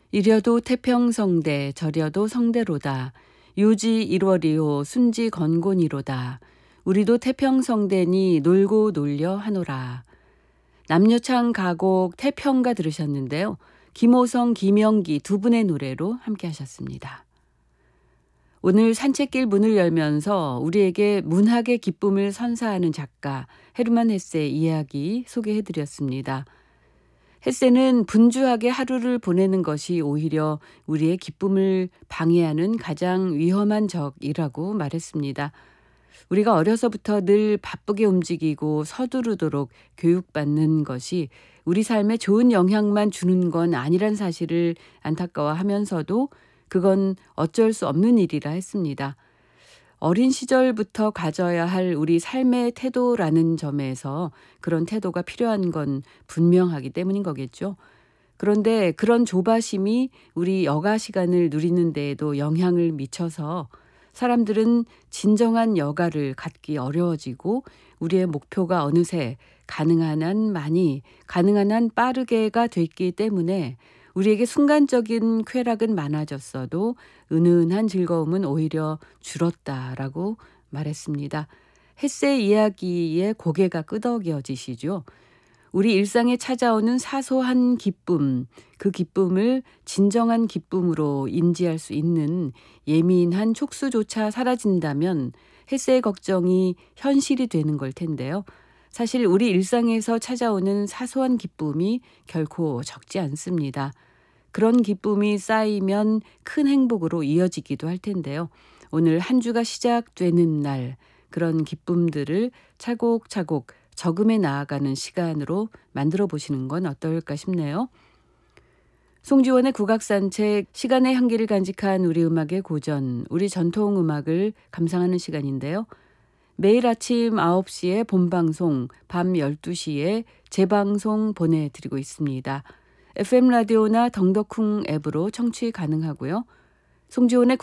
이려도 태평성대 저려도 성대로다. 유지 1월이요 순지 건곤이로다. 우리도 태평성대니 놀고 놀려 하노라. 남녀창 가곡 태평가 들으셨는데요. 김호성, 김영기 두 분의 노래로 함께 하셨습니다. 오늘 산책길 문을 열면서 우리에게 문학의 기쁨을 선사하는 작가 헤르만 헤세의 이야기 소개해드렸습니다. 헤세는 분주하게 하루를 보내는 것이 오히려 우리의 기쁨을 방해하는 가장 위험한 적이라고 말했습니다. 우리가 어려서부터 늘 바쁘게 움직이고 서두르도록 교육받는 것이 우리 삶에 좋은 영향만 주는 건 아니란 사실을 안타까워하면서도 그건 어쩔 수 없는 일이라 했습니다. 어린 시절부터 가져야 할 우리 삶의 태도라는 점에서 그런 태도가 필요한 건 분명하기 때문인 거겠죠. 그런데 그런 조바심이 우리 여가 시간을 누리는 데에도 영향을 미쳐서 사람들은 진정한 여가를 갖기 어려워지고 우리의 목표가 어느새 가능한 한 많이, 가능한 한 빠르게가 됐기 때문에 우리에게 순간적인 쾌락은 많아졌어도 은은한 즐거움은 오히려 줄었다라고 말했습니다. 헤세 이야기에 고개가 끄덕여지시죠. 우리 일상에 찾아오는 사소한 기쁨, 그 기쁨을 진정한 기쁨으로 인지할 수 있는 예민한 촉수조차 사라진다면 헤세의 걱정이 현실이 되는 걸 텐데요. 사실 우리 일상에서 찾아오는 사소한 기쁨이 결코 적지 않습니다. 그런 기쁨이 쌓이면 큰 행복으로 이어지기도 할 텐데요. 오늘 한 주가 시작되는 날 그런 기쁨들을 차곡차곡 저금해 나아가는 시간으로 만들어 보시는 건 어떨까 싶네요. 송지원의 국악산책, 시간의 향기를 간직한 우리 음악의 고전, 우리 전통 음악을 감상하는 시간인데요. 매일 아침 9시에 본방송, 밤 12시에 재방송 보내드리고 있습니다. FM 라디오나 덩더쿵 앱으로 청취 가능하고요. 송지원의